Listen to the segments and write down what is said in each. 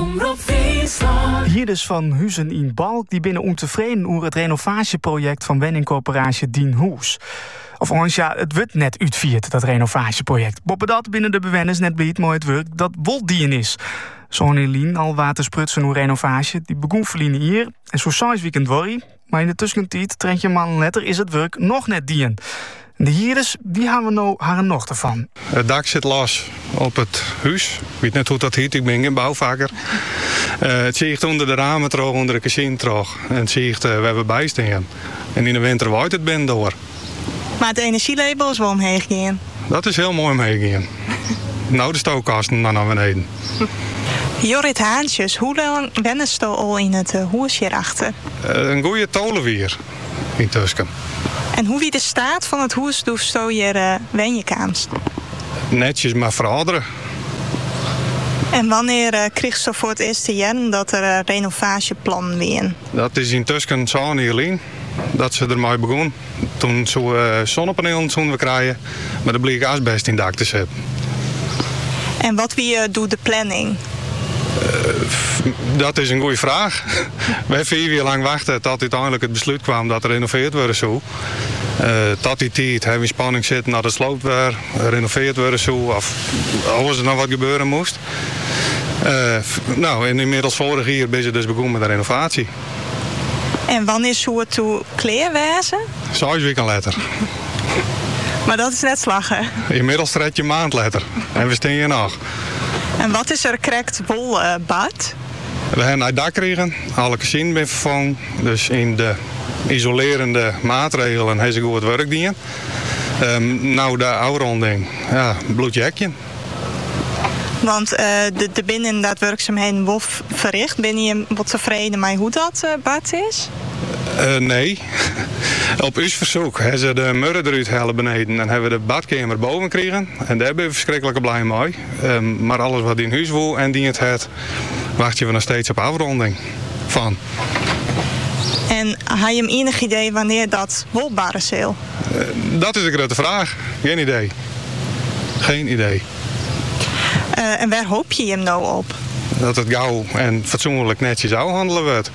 Omroep Friesland. Hier dus van Huizen in Balk die binnen ontevreden over het renovatieproject van woningcorporatie Dien Hoes. Of ons ja, het wordt net uitvierd, dat renovatieproject. Boppen dat binnen de bewoners net bliet mooi het werk dat wol dien is. Zo'n Elien al watersprutsen hoe renovatie, die begon verliezen hier. En zo 6 weekend worry, maar in de tussentijd, trentje man letter, is het werk nog net dien. De hieres, die hebben we nou haar nog ervan. Het dak zit los op het huis. Ik weet net hoe dat heet, ik ben geen bouwvakker. Het ziet onder de ramen terug, onder de kazijn terug. En het ziet, we hebben bijstaan. En in de winter waait het ben door. Maar het energielabel is wel omheen gegaan. Dat is heel mooi omheen. Nou, de stookkasten dan naar beneden. Jorrit Haantjes, hoe lang wennen ze al in het huis hierachter? Een goede tolenwier in Tusken. En hoe wie de staat van het huis doet zo hier wenjekaanst? Netjes maar verouderen. En wanneer kreeg ze voor het eerste jaar dat er een renovatieplan weer? Dat is in Tusken zo niet alleen. Dat ze ermee begon. Toen ze zonnepanelen zouden we krijgen, maar er bleek asbest in het dak te zetten. En wat wie doet de planning? Dat is een goede vraag. We hebben 4 jaar lang wachten tot uiteindelijk het besluit kwam dat er renoveerd worden zou. Tot die tijd hebben we in spanning zitten naar de sloop weer, renoveerd worden zou of als er nog wat gebeuren moest. Nou, en inmiddels vorig jaar ben je dus begonnen met de renovatie. En wanneer zou het toe kleerwezen? 6 weken later. Maar dat is net slagen. Inmiddels red je een maand later. En we staan hier nog. En wat is er correct wolbad? We hebben het dak gekregen, alle kazijn ben vervangen. Dus in de isolerende maatregelen hebben ze goed werk gedaan. Nou, de afronding, ja, bloedjekje. Want de binnen dat werkzaamheden WOF verricht, ben je wat tevreden met hoe dat bad is? Nee. Op uw verzoek hebben ze de murren eruit halen beneden en hebben we de badkamer boven gekregen. En daar ben we verschrikkelijk blij mee. Maar alles wat in huis wil en die het heeft, wachten we nog steeds op afronding van. En heb je hem enig idee wanneer dat wolbaar is? Dat is een grote vraag. Geen idee. Geen idee. En waar hoop je hem nou op? Dat het gauw en fatsoenlijk netjes handelen wordt.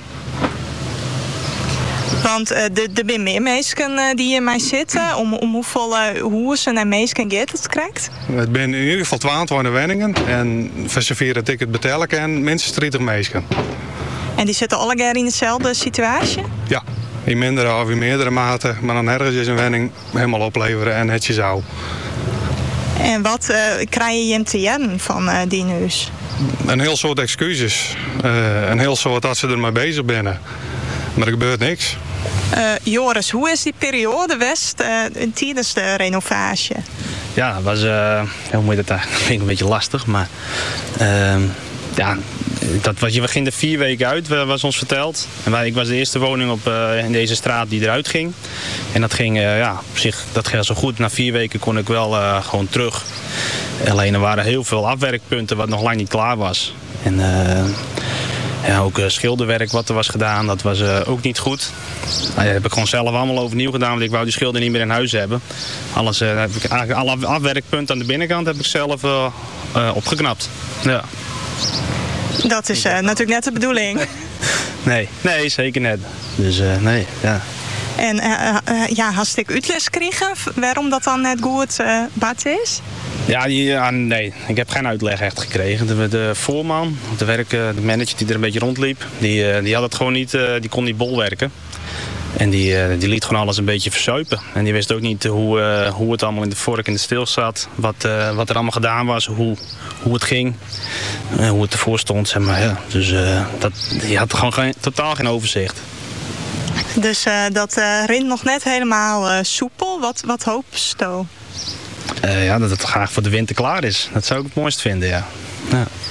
Want er zijn meer mensen die in mij zitten. Om hoeveel hoezen en mensen gaat het krijgt? Het zijn in ieder geval 22 woningen. En voor zover dat ik het betalen kan, minstens 30 mensen. En die zitten allemaal in dezelfde situatie? Ja, in mindere of in meerdere mate. Maar dan ergens is een woning helemaal opleveren en het je zou. En wat krijg je hem te jaren van die huis? Een heel soort excuses. Een heel soort dat ze ermee bezig zijn. Maar er gebeurt niks. Joris, hoe is die periode west tijdens de renovatie? Ja, het was, hoe moet je dat eigenlijk? Dat vind ik een beetje lastig, maar ja, we gingen er 4 weken uit, was ons verteld. En ik was de eerste woning in deze straat die eruit ging. En dat ging, op zich, dat ging zo goed. Na 4 weken kon ik wel gewoon terug. Alleen er waren heel veel afwerkpunten wat nog lang niet klaar was. En ja, ook schilderwerk wat er was gedaan, dat was ook niet goed. Dat heb ik gewoon zelf allemaal overnieuw gedaan, want ik wou die schilder niet meer in huis hebben. Alles, heb ik eigenlijk alle afwerkpunten aan de binnenkant heb ik zelf opgeknapt. Ja. Dat is natuurlijk net de bedoeling. Nee, zeker net. Dus nee, ja. En ja, had ik uitles gekregen waarom dat dan net goed bad is? Ja, nee, ik heb geen uitleg echt gekregen. De voorman, de manager die er een beetje rondliep, die had het gewoon niet, die kon niet bolwerken. En die liet gewoon alles een beetje verzuipen. En die wist ook niet hoe het allemaal in de vork en de stil zat. Wat er allemaal gedaan was, hoe het ging. Hoe het ervoor stond, zeg maar. Ja. Dus die had gewoon totaal geen overzicht. Dus dat rint nog net helemaal soepel. Wat hoop je? Ja, dat het graag voor de winter klaar is. Dat zou ik het mooist vinden, ja.